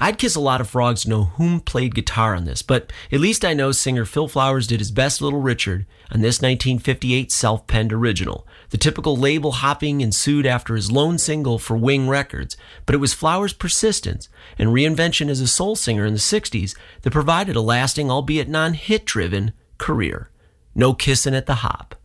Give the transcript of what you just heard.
I'd kiss a lot of frogs to know whom played guitar on this, but at least I know singer Phil Flowers did his best Little Richard on this 1958 self-penned original. The typical label hopping ensued after his lone single for Wing Records, but it was Flowers' persistence and reinvention as a soul singer in the 60s that provided a lasting, albeit non-hit-driven, career. No Kissin' at the Hop.